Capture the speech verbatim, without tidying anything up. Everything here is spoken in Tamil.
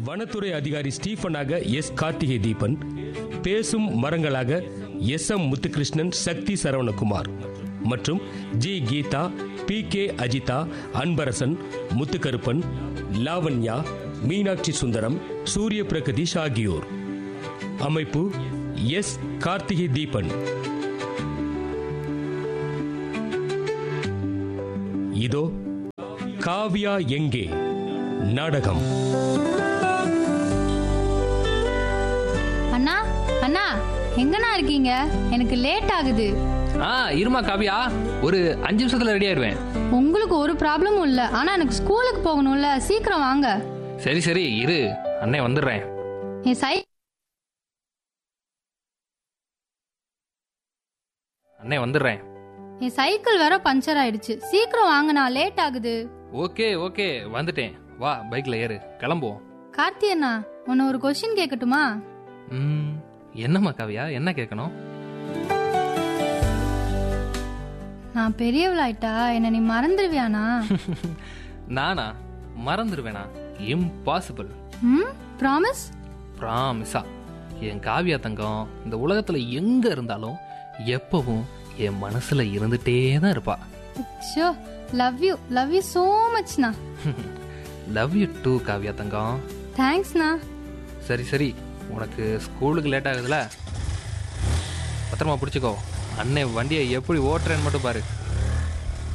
வனத்துறை அதிகாரி ஸ்டீஃபனாக எஸ் கார்த்திகை தீபன், பேசும் மரங்களாக எஸ் எம் முத்துகிருஷ்ணன், சக்தி சரவணகுமார் மற்றும் G Geetha, B K Ajitha, Anbarasan, Muthukaruppan, Lavanya, Meenakshi Sundaram, சூரிய பிரகதீஷ் ஆகியோர். அமைப்பு எஸ் கார்த்திகை தீபன். இதோ காவ்யா எங்கே நாடகம். அண்ணா அண்ணா எங்கண்ணா இருக்கீங்க? எனக்கு லேட் ஆகுது. ஆ இருமா காவியா, ஒரு அஞ்சு நிமிஷத்துல ரெடி ஆயிடுவேன். உங்களுக்கு ஒரு ப்ராப்ளமும் இல்ல, ஆனா எனக்கு ஸ்கூலுக்கு போகணும்ல, சீக்கிரம் வாங்க. சரி சரி இரு, அண்ணே வந்துடுறேன். என் சை அண்ணே வந்துடுறேன். என் சைக்கிள் வேற பஞ்சர் ஆயிடுச்சு, சீக்கிரம் வாங்கண்ணா, லேட் ஆகுது. ஓகே ஓகே வந்துட்டேன், வா பைக்ல ஏறு, கிளம்புவோம். கார்த்தி அண்ணா, உன்னை ஒரு கொஸ்டின் கேட்கட்டுமா? ம் என்னம்மா காவியா, என்ன கேட்கணும்? நான் பெரியவளாயிட்டா என்ன நீ மறந்துடுவியானா? நானா மறந்துடுவேனா? இம்பாசிபிள். ம் ப்ராமிஸ்? ப்ராமிஸா. என் காவியா தங்கம் இந்த உலகத்துல எங்க இருந்தாலும் எப்பவும் என் மனசுல இருந்துட்டே தான் இருப்பா. Show, love you love you so மச்ண்ணா. Love you two Kavya தங்கம். தேங்க்ஸ்ண்ணா. சரி சரி, உனக்கு ஸ்கூலுக்கு லேட் ஆகுதுல, பத்திரமா பிடிச்சிக்கோ. அண்ணே வண்டியை எப்படி ஓட்டுறேன்னு மட்டும் பாரு.